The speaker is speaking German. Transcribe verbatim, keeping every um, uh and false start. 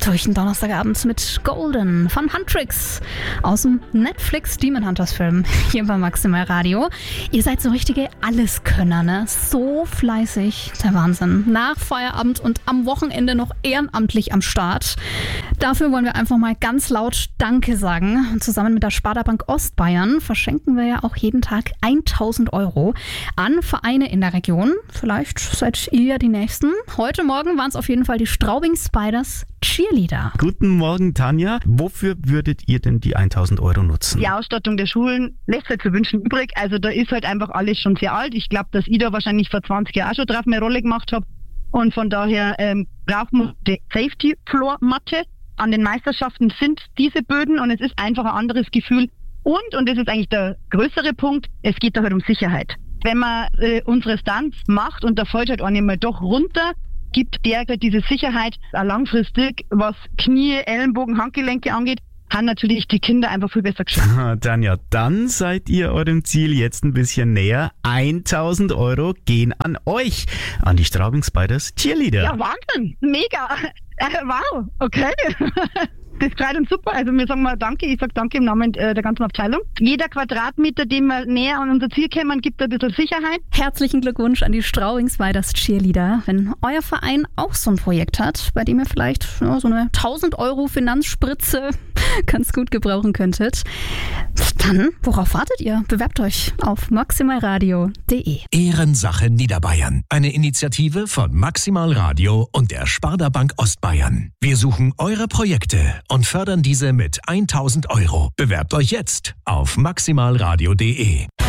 durch den Donnerstagabend mit Golden von Huntrix aus dem Netflix Demon Hunters Film hier bei Maximal Radio. Ihr seid so richtige Alleskönner, ne? So fleißig, der Wahnsinn. Nach Feierabend und am Wochenende noch ehrenamtlich am Start. Dafür wollen wir einfach mal ganz laut Danke sagen. Und zusammen mit der Sparda-Bank Ostbayern verschenken wir ja auch jeden Tag tausend Euro an Vereine in der Region. Vielleicht seid ihr ja die Nächsten. Heute Morgen waren es auf jeden Fall die Straubing Spiders Cheerleader. Guten Morgen, Tanja. Wofür würdet ihr denn die tausend Euro nutzen? Die Ausstattung der Schulen lässt halt zu wünschen übrig. Also da ist halt einfach alles schon sehr alt. Ich glaube, dass ich da wahrscheinlich vor zwanzig Jahren auch schon drauf eine Rolle gemacht habe. Und von daher ähm, brauchen wir die Safety-Floor-Matte. An den Meisterschaften sind diese Böden und es ist einfach ein anderes Gefühl. Und, und das ist eigentlich der größere Punkt, es geht da halt um Sicherheit. Wenn man äh, unsere Stunts macht und da fällt halt einer mal doch runter, gibt der halt diese Sicherheit auch langfristig, was Knie, Ellenbogen, Handgelenke angeht, haben natürlich die Kinder einfach viel besser geschafft. Tanja, dann seid ihr eurem Ziel jetzt ein bisschen näher. tausend Euro gehen an euch, an die Straubing Spiders Cheerleader. Ja, Wahnsinn, mega, äh, wow, okay. Das freut uns super. Also wir sagen mal Danke, ich sage Danke im Namen äh, der ganzen Abteilung. Jeder Quadratmeter, den wir näher an unser Ziel kommen, gibt ein bisschen Sicherheit. Herzlichen Glückwunsch an die Straubing Spiders Cheerleader. Wenn euer Verein auch so ein Projekt hat, bei dem ihr vielleicht ja, so eine tausend Euro Finanzspritze ganz gut gebrauchen könntet, dann, worauf wartet ihr? Bewerbt euch auf maximalradio punkt de. Ehrensache Niederbayern. Eine Initiative von Maximal Radio und der Sparda Bank Ostbayern. Wir suchen eure Projekte und fördern diese mit tausend Euro. Bewerbt euch jetzt auf maximalradio punkt de.